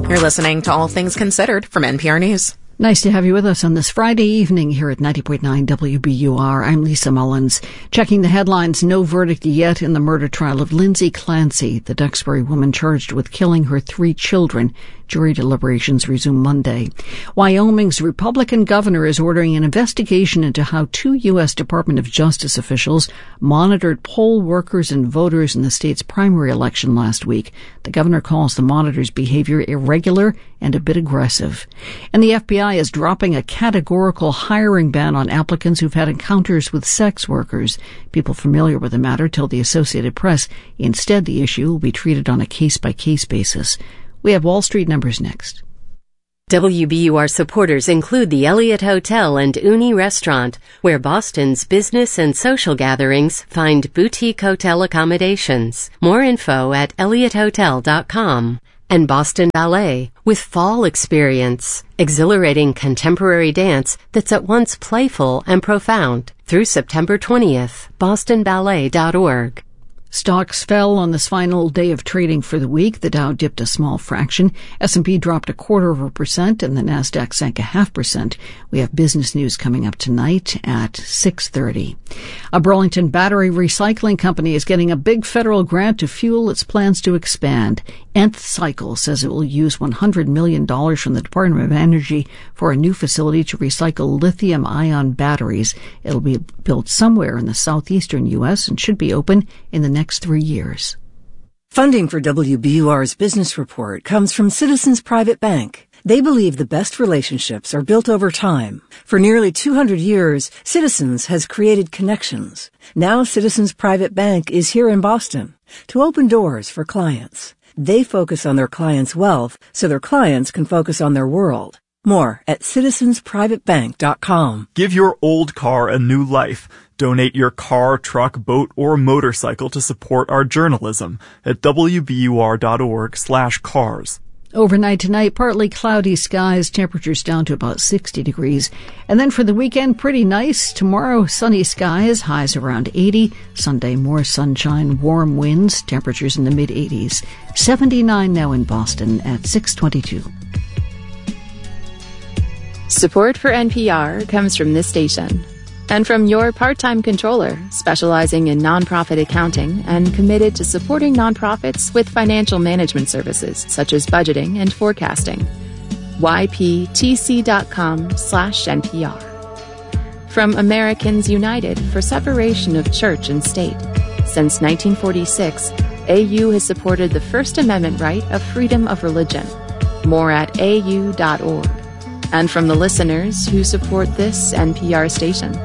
You're listening to All Things Considered from NPR News. Nice to have you with us on this Friday evening here at 90.9 WBUR. I'm Lisa Mullins. Checking the headlines, no verdict yet in the murder trial of Lindsay Clancy, the Duxbury woman charged with killing her 3 children. Jury deliberations resume Monday. Wyoming's Republican governor is ordering an investigation into how 2 U.S. Department of Justice officials monitored poll workers and voters in the state's primary election last week. The governor calls the monitors' behavior irregular and a bit aggressive. And the FBI is dropping a categorical hiring ban on applicants who've had encounters with sex workers. People familiar with the matter tell the Associated Press instead the issue will be treated on a case-by-case basis. We have Wall Street numbers next. WBUR supporters include the Elliott Hotel and Uni Restaurant, where Boston's business and social gatherings find boutique hotel accommodations. More info at elliotthotel.com. And Boston Ballet, with Fall Experience, exhilarating contemporary dance that's at once playful and profound. Through September 20th, bostonballet.org. Stocks fell on this final day of trading for the week. The Dow dipped a small fraction. S&P dropped 0.25%, and the Nasdaq sank 0.5%. We have business news coming up tonight at 6:30. A Burlington battery recycling company is getting a big federal grant to fuel its plans to expand. Nth Cycle says it will use $100 million from the Department of Energy for a new facility to recycle lithium-ion batteries. It'll be built somewhere in the southeastern U.S. and should be open in the next 3 years. Funding for WBUR's Business Report comes from Citizens Private Bank. They believe the best relationships are built over time. For nearly 200 years, Citizens has created connections. Now Citizens Private Bank is here in Boston to open doors for clients. They focus on their clients' wealth so their clients can focus on their world. More at citizensprivatebank.com. Give your old car a new life. Donate your car, truck, boat, or motorcycle to support our journalism at wbur.org/cars. Overnight tonight, partly cloudy skies, temperatures down to about 60 degrees. And then for the weekend, pretty nice. Tomorrow, sunny skies, highs around 80. Sunday, more sunshine, warm winds, temperatures in the mid-80s. 79 now in Boston at 6:22. Support for NPR comes from this station and from your part-time controller, specializing in nonprofit accounting and committed to supporting nonprofits with financial management services such as budgeting and forecasting. yptc.com/NPR. From Americans United for Separation of Church and State. Since 1946, AU has supported the First Amendment right of freedom of religion. More at au.org. And from the listeners who support this NPR station.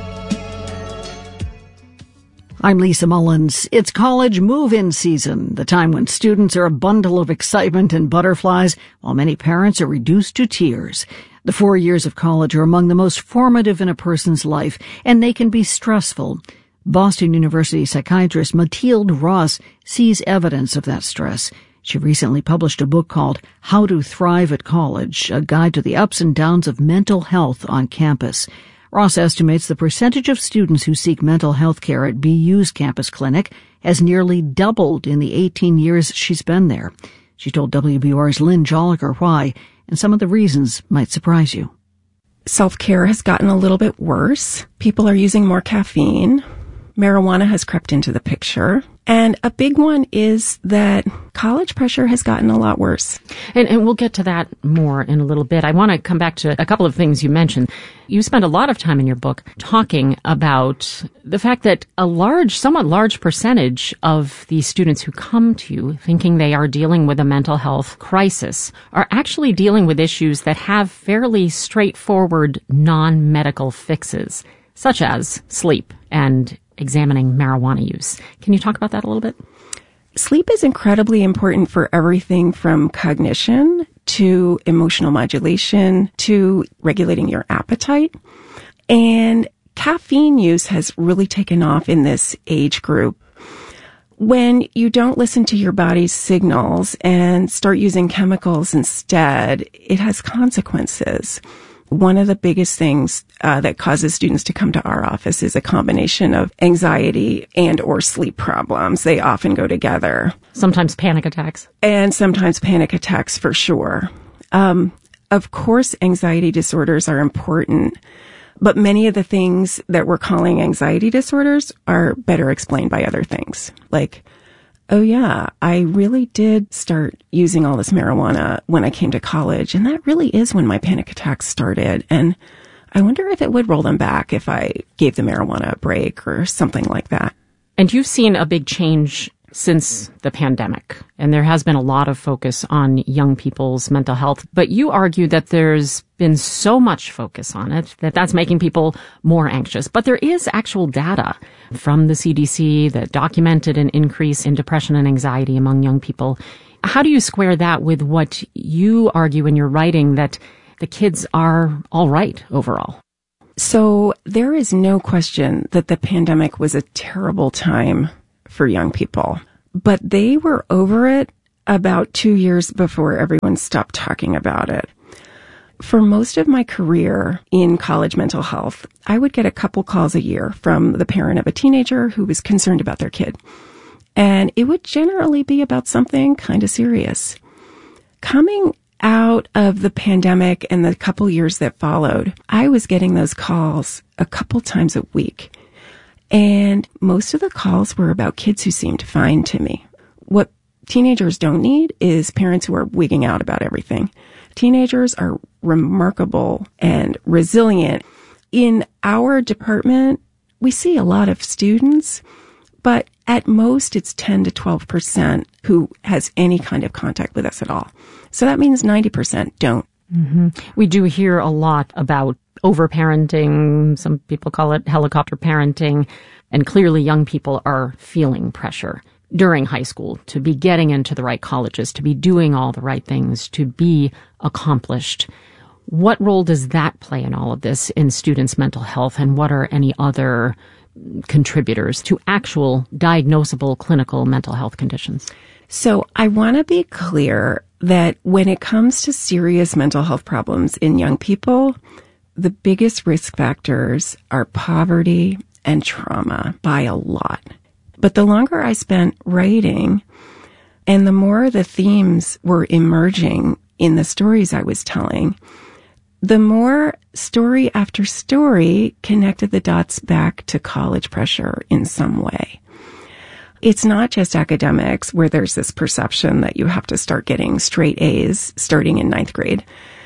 I'm Lisa Mullins. It's college move-in season, the time when students are a bundle of excitement and butterflies, while many parents are reduced to tears. The 4 years of college are among the most formative in a person's life, and they can be stressful. Boston University psychiatrist Mathilde Ross sees evidence of that stress. She recently published a book called How to Thrive at College, a guide to the ups and downs of mental health on campus. Ross estimates the percentage of students who seek mental health care at BU's campus clinic has nearly doubled in the 18 years she's been there. She told WBUR's Lynn Joliker why, and some of the reasons might surprise you. Self-care has gotten a little bit worse. People are using more caffeine. Marijuana has crept into the picture. And a big one is that college pressure has gotten a lot worse. And we'll get to that more in a little bit. I want to come back to a couple of things you mentioned. You spend a lot of time in your book talking about the fact that a somewhat large percentage of the students who come to you thinking they are dealing with a mental health crisis are actually dealing with issues that have fairly straightforward non-medical fixes, such as sleep and examining marijuana use. Can you talk about that a little bit? Sleep is incredibly important for everything from cognition to emotional modulation to regulating your appetite. And caffeine use has really taken off in this age group. When you don't listen to your body's signals and start using chemicals instead, it has consequences. One of the biggest things that causes students to come to our office is a combination of anxiety and or sleep problems. They often go together. Sometimes panic attacks. And sometimes panic attacks for sure. Of course, anxiety disorders are important, but many of the things that we're calling anxiety disorders are better explained by other things. Like, oh yeah, I really did start using all this marijuana when I came to college, and that really is when my panic attacks started. And I wonder if it would roll them back if I gave the marijuana a break or something like that. And you've seen a big change since the pandemic, and there has been a lot of focus on young people's mental health. But you argue that there's been so much focus on it that that's making people more anxious. But there is actual data from the CDC that documented an increase in depression and anxiety among young people. How do you square that with what you argue in your writing, that the kids are all right overall? So there is no question that the pandemic was a terrible time for young people, but they were over it about 2 years before everyone stopped talking about it. For most of my career in college mental health, I would get a couple calls a year from the parent of a teenager who was concerned about their kid. And it would generally be about something kind of serious. Coming out of the pandemic and the couple years that followed, I was getting those calls a couple times a week. And most of the calls were about kids who seemed fine to me. What teenagers don't need is parents who are wigging out about everything. Teenagers are remarkable and resilient. In our department, we see a lot of students, but at most it's 10 to 12% who has any kind of contact with us at all. So that means 90% don't. Mm-hmm. We do hear a lot about overparenting. Some people call it helicopter parenting. And clearly young people are feeling pressure during high school to be getting into the right colleges, to be doing all the right things, to be accomplished. What role does that play in all of this in students' mental health, and what are any other contributors to actual diagnosable clinical mental health conditions? So I want to be clear that when it comes to serious mental health problems in young people, the biggest risk factors are poverty and trauma by a lot. But the longer I spent writing and the more the themes were emerging in the stories I was telling, the more story after story connected the dots back to college pressure in some way. It's not just academics where there's this perception that you have to start getting straight A's starting in 9th grade.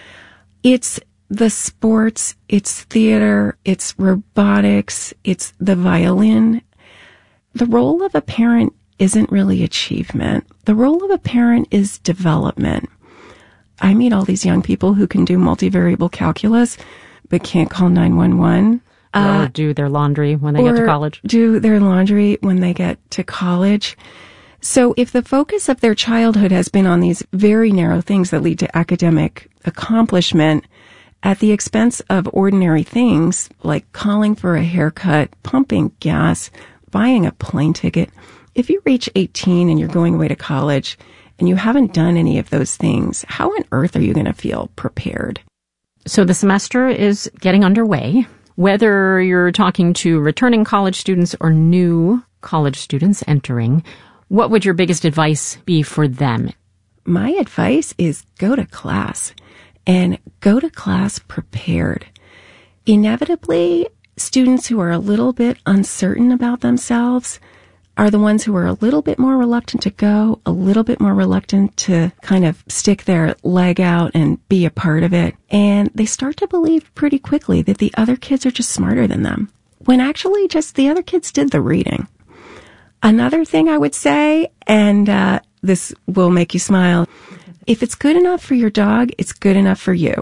It's the sports, it's theater, it's robotics, it's the violin. The role of a parent isn't really achievement. The role of a parent is development. I meet all these young people who can do multivariable calculus, but can't call 911. Or do their laundry when they get to college. Do their laundry when they get to college. So if the focus of their childhood has been on these very narrow things that lead to academic accomplishment at the expense of ordinary things like calling for a haircut, pumping gas, buying a plane ticket, if you reach 18 and you're going away to college and you haven't done any of those things, how on earth are you going to feel prepared? So the semester is getting underway. Whether you're talking to returning college students or new college students entering, what would your biggest advice be for them? My advice is go to class, and go to class prepared. Inevitably, students who are a little bit uncertain about themselves are the ones who are a little bit more reluctant to go, a little bit more reluctant to kind of stick their leg out and be a part of it. And they start to believe pretty quickly that the other kids are just smarter than them, when actually just the other kids did the reading. Another thing I would say, and this will make you smile, if it's good enough for your dog, it's good enough for you.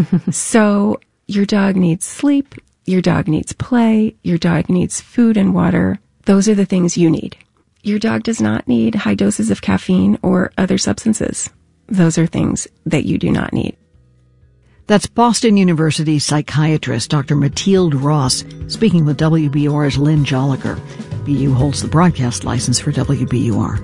So your dog needs sleep, your dog needs play, your dog needs food and water. Those are the things you need. Your dog does not need high doses of caffeine or other substances. Those are things that you do not need. That's Boston University psychiatrist Dr. Mathilde Ross speaking with WBUR's Lynn Joliker. BU holds the broadcast license for WBUR.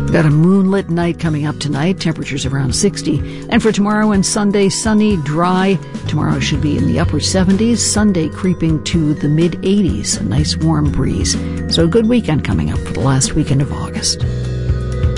We've got a moonlit night coming up tonight, temperatures around 60. And for tomorrow and Sunday, sunny, dry. Tomorrow should be in the upper 70s, Sunday creeping to the mid-80s, a nice warm breeze. So a good weekend coming up for the last weekend of August.